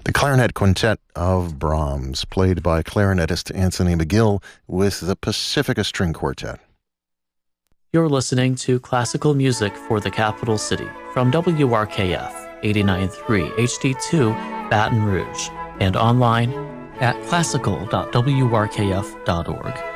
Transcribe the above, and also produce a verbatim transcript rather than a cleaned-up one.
The Clarinet Quintet of Brahms, played by clarinetist Anthony McGill with the Pacifica String Quartet. You're listening to classical music for the capital city from W R K F eighty-nine point three H D two Baton Rouge and online at classical dot w r k f dot org.